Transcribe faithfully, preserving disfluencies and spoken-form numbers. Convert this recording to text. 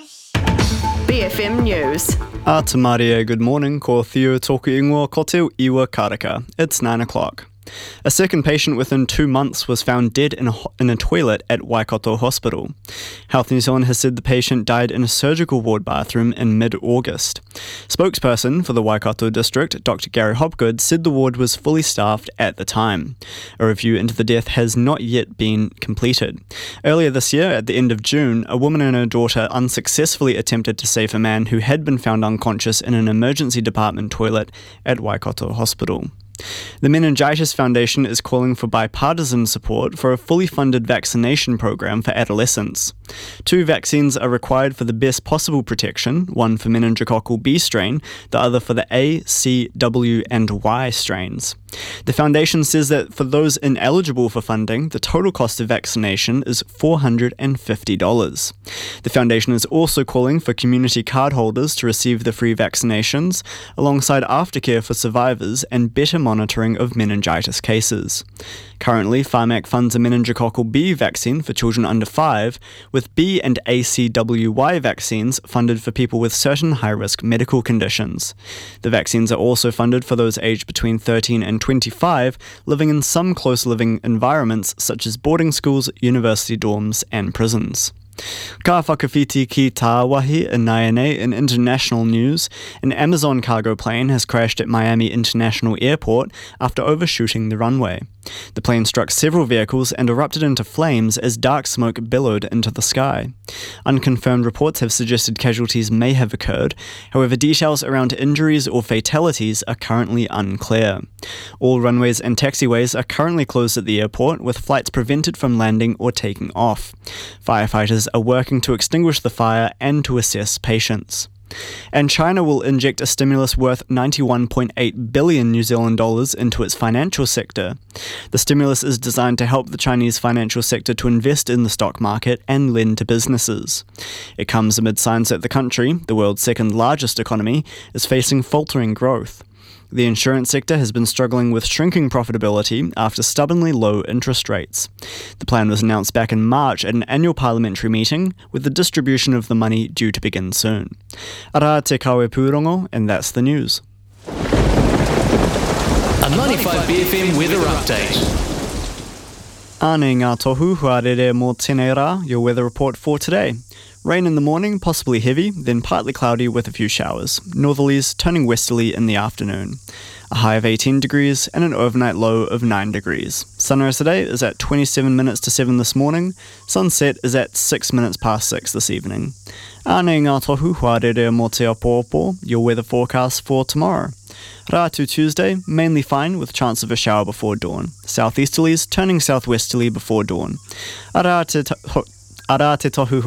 B F M News. A te Maria, good morning. Ko Theo toku ingoa ko te iwa karaka. It's nine o'clock. A second patient within two months was found dead in a, in a toilet at Waikato Hospital. Health New Zealand has said the patient died in a surgical ward bathroom in mid-August. Spokesperson for the Waikato district, Doctor Gary Hopgood, said the ward was fully staffed at the time. A review into the death has not yet been completed. Earlier this year, at the end of June, a woman and her daughter unsuccessfully attempted to save a man who had been found unconscious in an emergency department toilet at Waikato Hospital. The Meningitis Foundation is calling for bipartisan support for a fully funded vaccination program for adolescents. Two vaccines are required for the best possible protection, one for meningococcal B strain, the other for the A, C, W and Y strains. The foundation says that for those ineligible for funding, the total cost of vaccination is four hundred fifty dollars. The foundation is also calling for community card holders to receive the free vaccinations, alongside aftercare for survivors and better monitoring of meningitis cases. Currently, Pharmac funds a meningococcal B vaccine for children under five, with B and A C W Y vaccines funded for people with certain high-risk medical conditions. The vaccines are also funded for those aged between thirteen and twenty-five, living in some close living environments such as boarding schools, university dorms, and prisons. Ka whakawhiti ki tā wahi in Naianei in international news, an Amazon cargo plane has crashed at Miami International Airport after overshooting the runway. The plane struck several vehicles and erupted into flames as dark smoke billowed into the sky. Unconfirmed reports have suggested casualties may have occurred, however details around injuries or fatalities are currently unclear. All runways and taxiways are currently closed at the airport, with flights prevented from landing or taking off. Firefighters are working to extinguish the fire and to assess patients. And China will inject a stimulus worth ninety-one point eight billion New Zealand dollars into its financial sector. The stimulus is designed to help the Chinese financial sector to invest in the stock market and lend to businesses. It comes amid signs that the country, the world's second largest economy, is facing faltering growth. The insurance sector has been struggling with shrinking profitability after stubbornly low interest rates. The plan was announced back in March at an annual parliamentary meeting, with the distribution of the money due to begin soon. Ara te kawe pūrongo, and that's the news. A ninety-five B F M weather update. Ane ngā tohu huarere mō tēnei rā, your weather report for today. Rain in the morning, possibly heavy, then partly cloudy with a few showers. Northerlies turning westerly in the afternoon. A high of eighteen degrees and an overnight low of nine degrees. Sunrise today is at twenty-seven minutes to seven this morning. Sunset is at six minutes past six this evening. Ane ngā tohu huarere mō te apoapo, your weather forecast for tomorrow. Rātu Tuesday, mainly fine with chance of a shower before dawn. Southeasterlies turning southwesterly before dawn. Ara te, to- ara te tohu